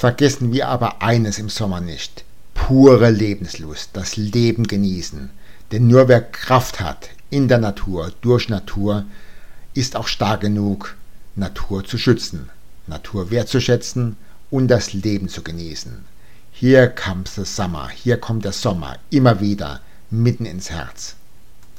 Vergessen wir aber eines im Sommer nicht: pure Lebenslust, das Leben genießen. Denn nur wer Kraft hat in der Natur, durch Natur, ist auch stark genug, Natur zu schützen, Natur wertzuschätzen und das Leben zu genießen. Hier kommt der Sommer immer wieder mitten ins Herz.